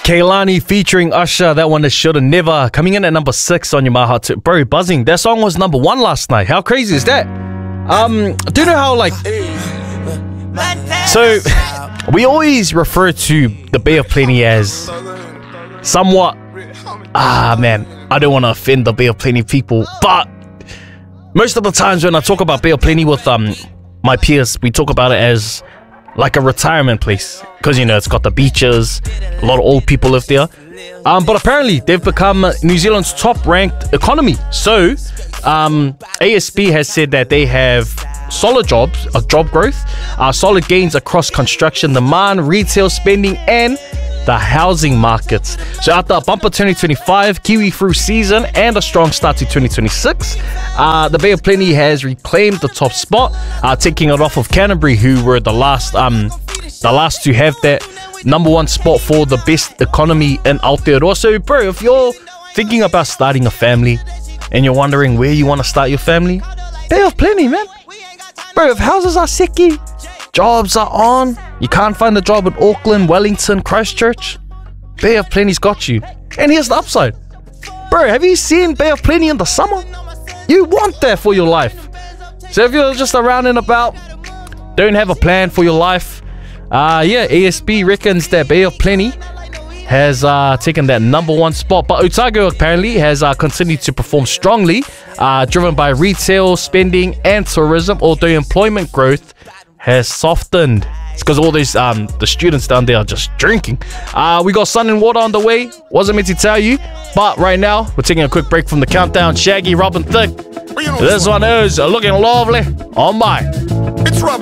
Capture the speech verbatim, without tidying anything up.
Kehlani featuring Usher, that one is Shoulda Never, coming in at number six on your My Heart to Bro, buzzing. That song was number one last night. How crazy is that? Um, do you know how, like... So, we always refer to the Bay of Plenty as somewhat... Ah, man, I don't want to offend the Bay of Plenty people, but most of the times when I talk about Bay of Plenty with um my peers, we talk about it as like a retirement place, because you know it's got the beaches, a lot of old people live there. Um, but apparently they've become New Zealand's top-ranked economy. So um, A S B has said that they have solid jobs, uh, job growth, uh, solid gains across construction demand, retail spending, and the housing markets. So after a bumper twenty twenty-five Kiwi fruit season and a strong start to twenty twenty-six, uh, the Bay of Plenty has reclaimed the top spot, uh, taking it off of Canterbury, who were the last, um, the last to have that number one spot for the best economy in Aotearoa. So, bro, if you're thinking about starting a family and you're wondering where you want to start your family, Bay of Plenty, man. Bro, if houses are sicky, jobs are on, you can't find a job in Auckland, Wellington, Christchurch, Bay of Plenty's got you. And here's the upside. Bro, have you seen Bay of Plenty in the summer? You want that for your life. So if you're just around and about, don't have a plan for your life, uh, yeah, A S B reckons that Bay of Plenty has uh, taken that number one spot. But Otago apparently has uh, continued to perform strongly, uh, driven by retail, spending, and tourism, although employment growth has softened. It's because all these um the students down there are just drinking. Uh, we got Sun and Water on the way. Wasn't meant to tell you, but right now we're taking a quick break from the countdown. Shaggy, Robin Thicke. This one is looking lovely on my